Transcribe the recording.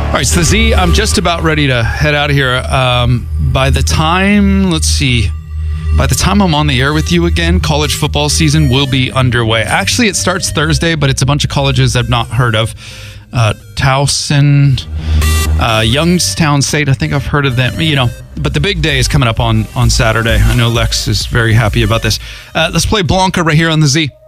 All right, so the Z, I'm just about ready to head out of here. By the time I'm on the air with you again, college football season will be underway. Actually, it starts Thursday, but it's a bunch of colleges I've not heard of. Towson, Youngstown State, I think I've heard of them, but the big day is coming up on Saturday. I know Lex is very happy about this. Let's play Blanca right here on the Z.